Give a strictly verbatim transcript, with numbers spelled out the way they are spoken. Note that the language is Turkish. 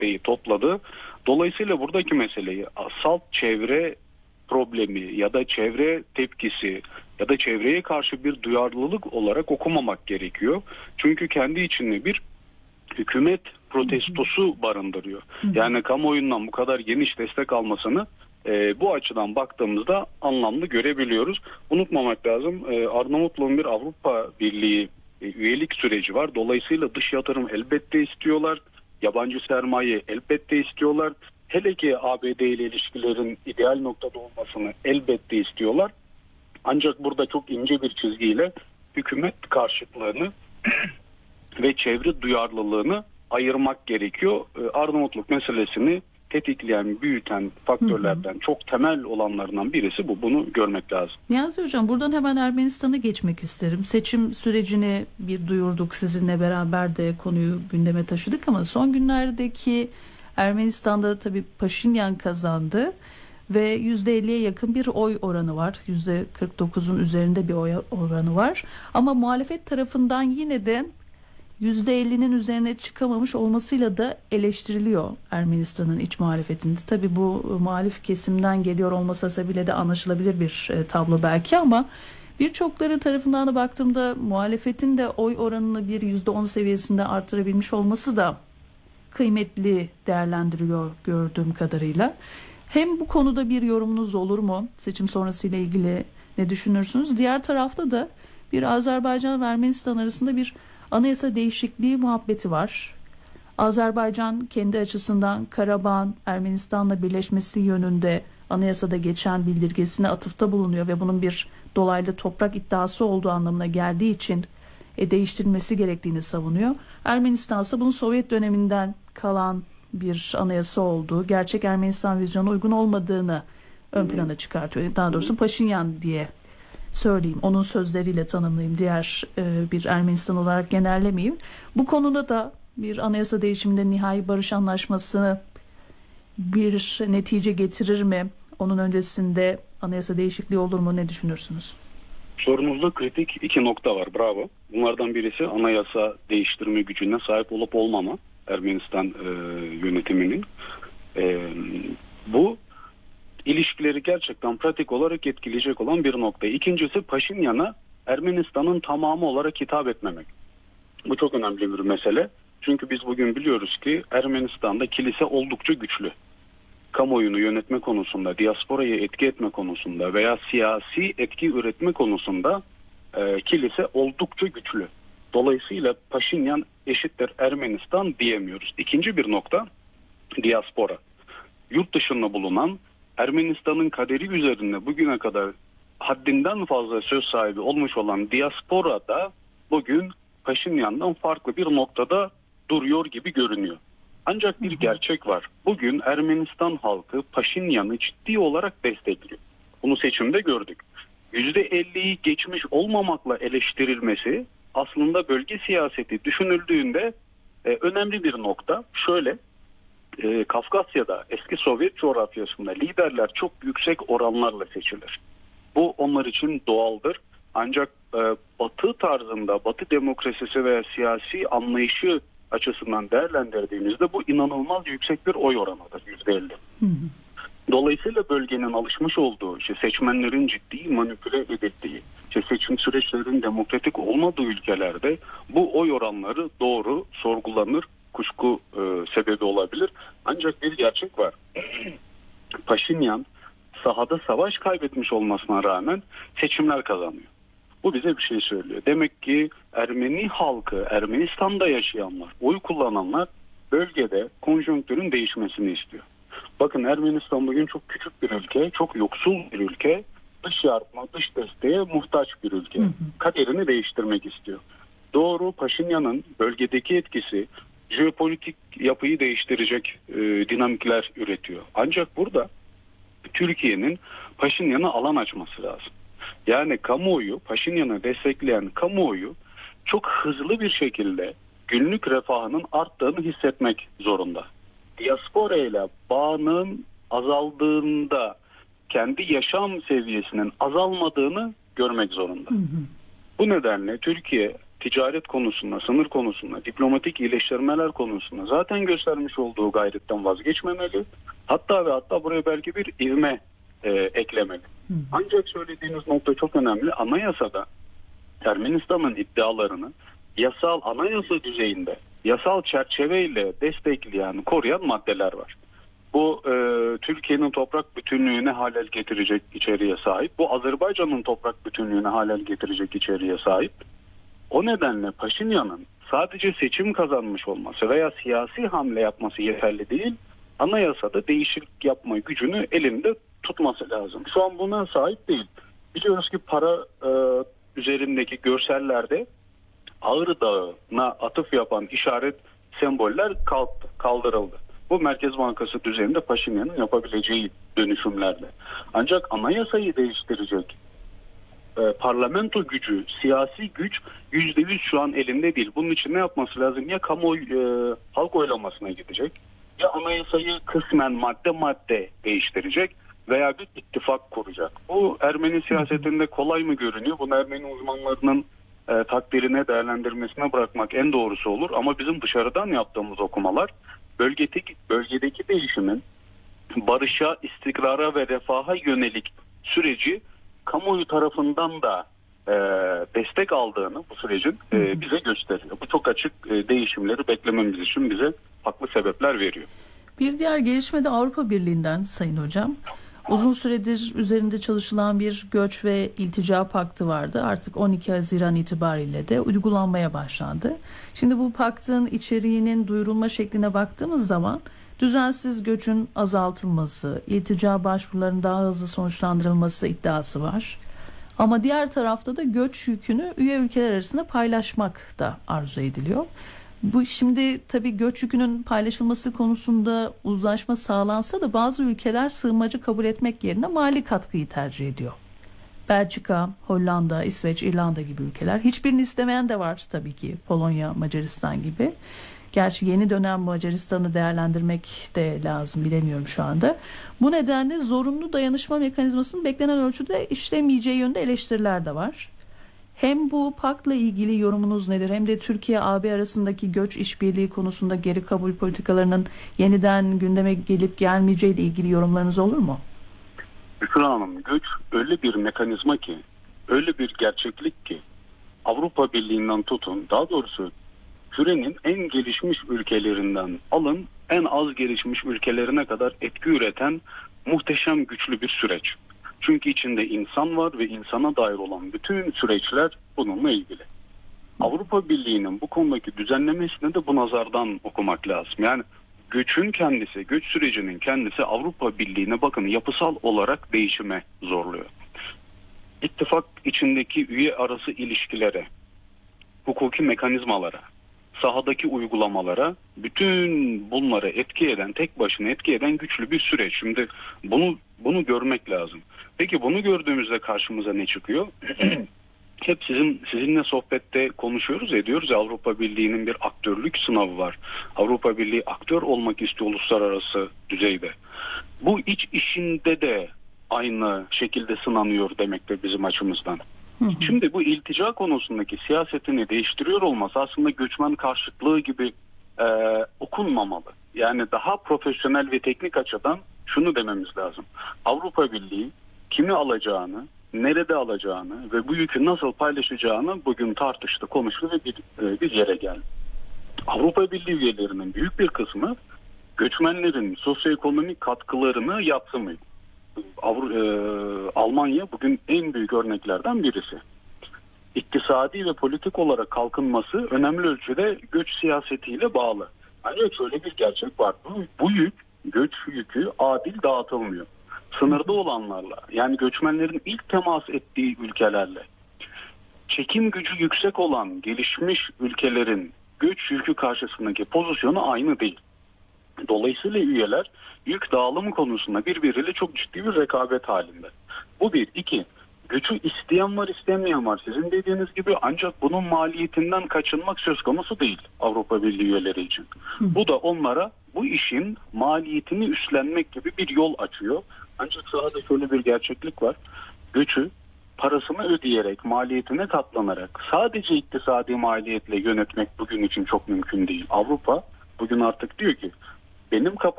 kitleyi topladı. Dolayısıyla buradaki meseleyi salt çevre problemi ya da çevre tepkisi ya da çevreye karşı bir duyarlılık olarak okumamak gerekiyor. Çünkü kendi içinde bir hükümet protestosu barındırıyor. Yani kamuoyundan bu kadar geniş destek almasını e, bu açıdan baktığımızda anlamlı görebiliyoruz. Unutmamak lazım, e, Arnavutluğun bir Avrupa Birliği e, üyelik süreci var. Dolayısıyla dış yatırım elbette istiyorlar. Yabancı sermaye elbette istiyorlar. Hele ki A B D ile ilişkilerin ideal noktada olmasını elbette istiyorlar. Ancak burada çok ince bir çizgiyle hükümet karşıtlığını ve çevre duyarlılığını ayırmak gerekiyor. Arnavutluk meselesini tetikleyen, büyüten faktörlerden, hı hı, çok temel olanlarından birisi bu. Bunu görmek lazım. Niyazi Hocam, buradan hemen Ermenistan'a geçmek isterim. Seçim sürecini bir duyurduk, sizinle beraber de konuyu gündeme taşıdık ama son günlerdeki Ermenistan'da tabii Paşinyan kazandı ve yüzde elliye yakın bir oy oranı var. yüzde kırk dokuzun üzerinde bir oy oranı var. Ama muhalefet tarafından yine de yüzde ellinin üzerine çıkamamış olmasıyla da eleştiriliyor Ermenistan'ın iç muhalefetinde. Tabii bu muhalif kesimden geliyor olmasa bile de anlaşılabilir bir e, tablo belki ama birçokları tarafından da baktığımda muhalefetin de oy oranını bir yüzde on seviyesinde artırabilmiş olması da kıymetli değerlendiriliyor gördüğüm kadarıyla. Hem bu konuda bir yorumunuz olur mu? Seçim sonrasıyla ilgili ne düşünürsünüz? Diğer tarafta da bir Azerbaycan ve Ermenistan arasında bir anayasa değişikliği muhabbeti var. Azerbaycan kendi açısından Karabağ'ın Ermenistan'la birleşmesi yönünde anayasada geçen bildirgesine atıfta bulunuyor ve bunun bir dolaylı toprak iddiası olduğu anlamına geldiği için e, değiştirilmesi gerektiğini savunuyor. Ermenistan ise bunun Sovyet döneminden kalan bir anayasa olduğu, gerçek Ermenistan vizyonu uygun olmadığını ön plana çıkartıyor. Daha doğrusu Paşinyan diye söyleyeyim, onun sözleriyle tanımlayayım, diğer e, bir Ermenistan olarak genellemeyeyim. Bu konuda da bir anayasa değişiminde nihai barış anlaşmasını bir netice getirir mi? Onun öncesinde anayasa değişikliği olur mu? Ne düşünürsünüz? Sorunuzda kritik iki nokta var. Bravo. Bunlardan birisi anayasa değiştirme gücüne sahip olup olmama Ermenistan e, yönetiminin. E, bu ilişkileri gerçekten pratik olarak etkileyecek olan bir nokta. İkincisi, Paşinyan'a Ermenistan'ın tamamı olarak hitap etmemek. Bu çok önemli bir mesele. Çünkü biz bugün biliyoruz ki Ermenistan'da kilise oldukça güçlü. Kamuoyunu yönetme konusunda, diasporayı etki etme konusunda veya siyasi etki üretme konusunda e, kilise oldukça güçlü. Dolayısıyla Paşinyan eşittir Ermenistan diyemiyoruz. İkinci bir nokta, diaspora. Yurt dışında bulunan, Ermenistan'ın kaderi üzerinde bugüne kadar haddinden fazla söz sahibi olmuş olan diaspora da bugün Paşinyan'dan farklı bir noktada duruyor gibi görünüyor. Ancak bir gerçek var. Bugün Ermenistan halkı Paşinyan'ı ciddi olarak destekliyor. Bunu seçimde gördük. yüzde elliyi geçmiş olmamakla eleştirilmesi aslında bölge siyaseti düşünüldüğünde e, önemli bir nokta. Şöyle, e, Kafkasya'da, eski Sovyet coğrafyasında liderler çok yüksek oranlarla seçilir. Bu onlar için doğaldır. Ancak e, Batı tarzında, Batı demokrasisi veya siyasi anlayışı açısından değerlendirdiğimizde bu inanılmaz yüksek bir oy oranıdır, yüzde elli. Dolayısıyla bölgenin alışmış olduğu, işte seçmenlerin ciddi manipüle edildiği, işte seçim süreçlerinin demokratik olmadığı ülkelerde bu oy oranları doğru sorgulanır, kuşku e, sebebi olabilir. Ancak bir gerçek var. Paşinyan sahada savaş kaybetmiş olmasına rağmen seçimler kazanıyor. Bu bize bir şey söylüyor. Demek ki Ermeni halkı, Ermenistan'da yaşayanlar, oy kullananlar bölgede konjonktürün değişmesini istiyor. Bakın, Ermenistan bugün çok küçük bir ülke, çok yoksul bir ülke, dış yardıma, dış desteğe muhtaç bir ülke. Hı hı. Kaderini değiştirmek istiyor. Doğru, Paşinyan'ın bölgedeki etkisi jeopolitik yapıyı değiştirecek e, dinamikler üretiyor. Ancak burada Türkiye'nin Paşinyan'a alan açması lazım. Yani kamuoyu, Paşinyan'ı destekleyen kamuoyu çok hızlı bir şekilde günlük refahının arttığını hissetmek zorunda. Diaspora ile bağının azaldığında kendi yaşam seviyesinin azalmadığını görmek zorunda. Hı hı. Bu nedenle Türkiye ticaret konusunda, sınır konusunda, diplomatik iyileştirmeler konusunda zaten göstermiş olduğu gayretten vazgeçmemeli. Hatta ve hatta buraya belki bir ivme e, eklemeli. Hı. Ancak söylediğiniz nokta çok önemli. Anayasada Ermenistan'ın iddialarını yasal anayasa düzeyinde, yasal çerçeveyle destekleyen, koruyan maddeler var. Bu e, Türkiye'nin toprak bütünlüğüne halel getirecek içeriğe sahip. Bu Azerbaycan'ın toprak bütünlüğüne halel getirecek içeriğe sahip. O nedenle Paşinyan'ın sadece seçim kazanmış olması veya siyasi hamle yapması yeterli değil. Anayasada değişiklik yapma gücünü elinde tutması lazım. Şu an buna sahip değil. Biliyoruz ki para e, üzerindeki görsellerde Ağrı Dağı'na atıf yapan işaret semboller kalktı, kaldırıldı. Bu Merkez Bankası düzeyinde Paşinyan'ın yapabileceği dönüşümlerle. Ancak anayasayı değiştirecek e, parlamento gücü, siyasi güç yüzde yüz şu an elinde değil. Bunun için ne yapması lazım? Ya kamuoyu e, halk oylamasına gidecek, ya anayasayı kısmen madde madde değiştirecek veya bir ittifak kuracak. Bu Ermeni siyasetinde kolay mı görünüyor? Bunu Ermeni uzmanlarının e, takdirine, değerlendirmesine bırakmak en doğrusu olur. Ama bizim dışarıdan yaptığımız okumalar bölgedeki, bölgedeki değişimin barışa, istikrara ve refaha yönelik süreci kamuoyu tarafından da e, destek aldığını bu sürecin e, bize gösteriyor. Bu çok açık e, değişimleri beklememiz için bize haklı sebepler veriyor. Bir diğer gelişme de Avrupa Birliği'nden Sayın Hocam. Uzun süredir üzerinde çalışılan bir göç ve iltica paktı vardı. Artık on iki Haziran itibariyle de uygulanmaya başlandı. Şimdi bu paktın içeriğinin duyurulma şekline baktığımız zaman düzensiz göçün azaltılması, iltica başvurularının daha hızlı sonuçlandırılması iddiası var. Ama diğer tarafta da göç yükünü üye ülkeler arasında paylaşmak da arzu ediliyor. Bu şimdi tabii göç yükünün paylaşılması konusunda uzlaşma sağlansa da bazı ülkeler sığınmacı kabul etmek yerine mali katkıyı tercih ediyor. Belçika, Hollanda, İsveç, İrlanda gibi ülkeler. Hiçbirini istemeyen de var tabii ki. Polonya, Macaristan gibi. Gerçi yeni dönem Macaristan'ı değerlendirmek de lazım, bilemiyorum şu anda. Bu nedenle zorunlu dayanışma mekanizmasının beklenen ölçüde işlemeyeceği yönde eleştiriler de var. Hem bu paktla ilgili yorumunuz nedir? Hem de Türkiye-A B arasındaki göç işbirliği konusunda geri kabul politikalarının yeniden gündeme gelip gelmeyeceği ile ilgili yorumlarınız olur mu? Büşra Hanım, göç öyle bir mekanizma ki, öyle bir gerçeklik ki Avrupa Birliği'nden tutun, daha doğrusu kürenin en gelişmiş ülkelerinden alın en az gelişmiş ülkelerine kadar etki üreten muhteşem güçlü bir süreç. Çünkü içinde insan var ve insana dair olan bütün süreçler bununla ilgili. Avrupa Birliği'nin bu konudaki düzenlemesini de bu nazardan okumak lazım. Yani göçün kendisi, göç sürecinin kendisi Avrupa Birliği'ne bakın yapısal olarak değişime zorluyor. İttifak içindeki üye arası ilişkilere, hukuki mekanizmalara, sahadaki uygulamalara, bütün bunları etki eden, tek başına etki eden güçlü bir süreç. Şimdi bunu bunu görmek lazım. Peki bunu gördüğümüzde karşımıza ne çıkıyor? Hep sizin sizinle sohbette konuşuyoruz, ediyoruz ya, Avrupa Birliği'nin bir aktörlük sınavı var. Avrupa Birliği aktör olmak istiyor uluslararası düzeyde. Bu iç işinde de aynı şekilde sınanıyor demektir bizim açımızdan. Hı hı. Şimdi bu iltica konusundaki siyasetini değiştiriyor olması aslında göçmen karşıtlığı gibi e, okunmamalı. Yani daha profesyonel ve teknik açıdan şunu dememiz lazım. Avrupa Birliği kimi alacağını, nerede alacağını ve bu yükü nasıl paylaşacağını bugün tartıştı, konuştu ve bir, e, bir yere geldi. Avrupa Birliği üyelerinin büyük bir kısmı göçmenlerin sosyoekonomik katkılarını yadsımıyor. Avru, e, Almanya bugün en büyük örneklerden birisi. İktisadi ve politik olarak kalkınması önemli ölçüde göç siyasetiyle bağlı. Ancak şöyle bir gerçek var. Bu, bu yük, göç yükü adil dağıtılmıyor. Sınırda olanlarla, yani göçmenlerin ilk temas ettiği ülkelerle, çekim gücü yüksek olan gelişmiş ülkelerin göç yükü karşısındaki pozisyonu aynı değil. Dolayısıyla üyeler yük dağılımı konusunda birbiriyle çok ciddi bir rekabet halinde. Bu bir. İki, göçü isteyen var, istemeyen var. Sizin dediğiniz gibi, ancak bunun maliyetinden kaçınmak söz konusu değil Avrupa Birliği üyeleri için. Hı. Bu da onlara bu işin maliyetini üstlenmek gibi bir yol açıyor. Ancak sahada şöyle bir gerçeklik var. Göçü parasını ödeyerek, maliyetine katlanarak sadece iktisadi maliyetle yönetmek bugün için çok mümkün değil. Avrupa bugün artık diyor ki benim kapım